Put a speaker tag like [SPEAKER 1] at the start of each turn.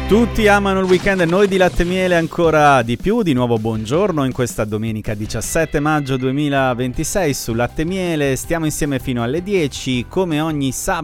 [SPEAKER 1] Tutti amano il weekend e noi di Latte e Miele ancora di più. Di nuovo buongiorno in questa domenica 17 maggio 2026 su Latte e Miele. Stiamo insieme fino alle 10 come ogni sabato